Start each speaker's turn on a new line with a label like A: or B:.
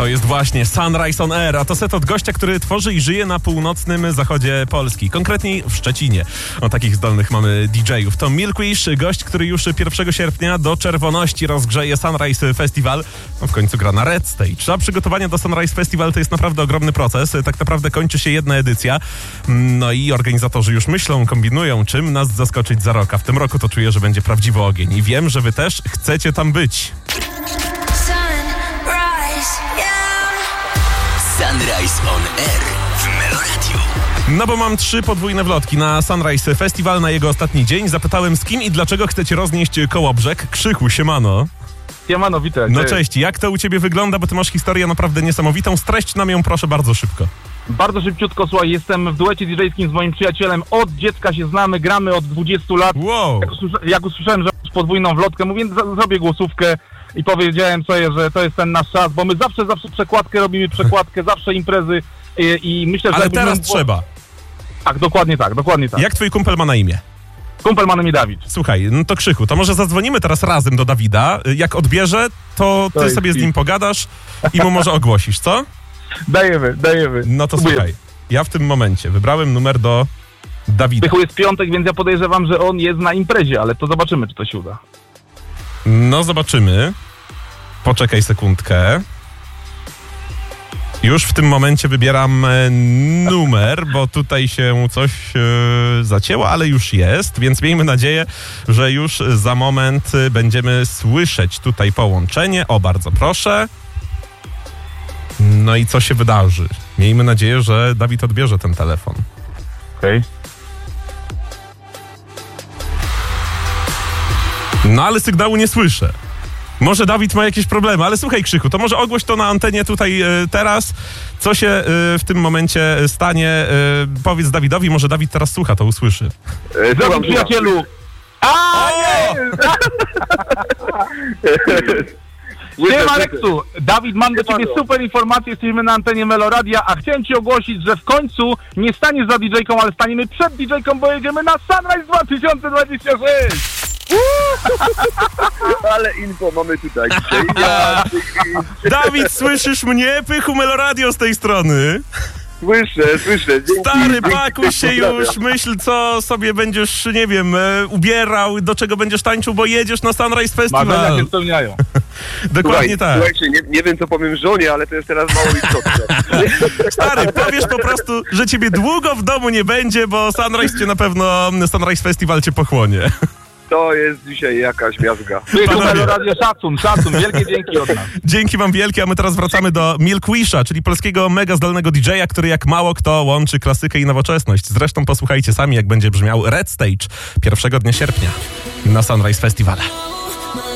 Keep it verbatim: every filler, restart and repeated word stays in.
A: To jest właśnie Sunrise on Air, a to set od gościa, który tworzy i żyje na północnym zachodzie Polski, konkretniej w Szczecinie. O takich zdolnych mamy didżejów. To Milkwish, gość, który już pierwszego sierpnia do czerwoności rozgrzeje Sunrise Festival. No w końcu gra na Red Stage. A przygotowania do Sunrise Festival to jest naprawdę ogromny proces. Tak naprawdę kończy się jedna edycja. No i organizatorzy już myślą, kombinują, czym nas zaskoczyć za rok. A w tym roku to czuję, że będzie prawdziwy ogień. I wiem, że wy też chcecie tam być.
B: Sunrise on Air w Meloradiu.
A: No bo mam trzy podwójne wlotki na Sunrise Festival na jego ostatni dzień. Zapytałem, z kim i dlaczego chcecie roznieść Kołobrzeg. Krzychu, siemano.
C: Siemano, witaj.
A: No cześć, jak to u ciebie wygląda, bo ty masz historię naprawdę niesamowitą. Streść nam ją proszę bardzo szybko.
C: Bardzo szybciutko, słuchaj, jestem w duecie didżejskim z moim przyjacielem. Od dziecka się znamy, gramy od dwudziestu lat.
A: Wow.
C: Jak, usłysza, jak usłyszałem, że masz podwójną wlotkę, mówię, z- zrobię głosówkę i powiedziałem sobie, że to jest ten nasz czas, bo my zawsze, zawsze przekładkę robimy, przekładkę, zawsze imprezy i, i myślę, że...
A: Ale teraz
C: było...
A: trzeba.
C: Tak, dokładnie tak, dokładnie tak.
A: Jak twój kumpel ma na imię?
C: Kumpel ma na imię Dawid.
A: Słuchaj, no to Krzychu, to może zadzwonimy teraz razem do Dawida. Jak odbierze, to ty
C: To jest
A: sobie z
C: hit.
A: nim pogadasz i mu może ogłosisz, co?
C: Dajemy, dajemy.
A: No to
C: Próbuję.
A: słuchaj, ja w tym momencie wybrałem numer do Dawida.
C: Tychu jest piątek, więc ja podejrzewam, że on jest na imprezie, ale to zobaczymy, czy to się uda.
A: No zobaczymy. Poczekaj sekundkę. Już w tym momencie wybieram e, numer, bo tutaj się coś e, zacięło, ale już jest, więc miejmy nadzieję, że już za moment e, będziemy słyszeć tutaj połączenie. O, bardzo proszę. No i co się wydarzy? Miejmy nadzieję, że Dawid odbierze ten telefon.
C: Okej. Okay.
A: No ale sygnału nie słyszę. Może Dawid ma jakieś problemy, ale słuchaj Krzychu, to może ogłoś to na antenie tutaj y, teraz, co się y, w tym momencie stanie. Y, powiedz Dawidowi, może Dawid teraz słucha, to usłyszy.
C: E, Drogi przyjacielu! A nie! Siema Reksu! Dawid, mam do ciebie super informację, jesteśmy na antenie Meloradia, a chciałem ci ogłosić, że w końcu nie staniesz za didżejką, ale staniemy przed didżejką, bo jedziemy na Sunrise dwa tysiące dwadzieścia sześć!
D: Ale info mamy tutaj dzisiaj. Ja,
A: Dawid, słyszysz mnie? Pychu Meloradio z tej strony.
D: słyszę, słyszę. Dzięki,
A: Stary,
D: dzięki,
A: pakuj się
D: pozdrawiam.
A: już, myśl co sobie będziesz, nie wiem, e, ubierał, do czego będziesz tańczył, bo jedziesz na Sunrise
C: Marzenia
A: Festival.
C: się spełniają.
A: Dokładnie
D: Słuchaj,
A: tak.
D: Słuchajcie, nie, nie wiem co powiem żonie, ale to jest teraz mało istotne.
A: Stary, powiesz po prostu, że ciebie długo w domu nie będzie, bo Sunrise cię na pewno, Sunrise Festival cię pochłonie.
D: To jest dzisiaj jakaś miazga.
C: Pychu Meloradia, szacun, szacun, wielkie dzięki od nas.
A: Dzięki wam wielkie, a my teraz wracamy do Milkwisha, czyli polskiego mega zdolnego didżeja, który jak mało kto łączy klasykę i nowoczesność. Zresztą posłuchajcie sami, jak będzie brzmiał Red Stage pierwszego dnia sierpnia na Sunrise Festival.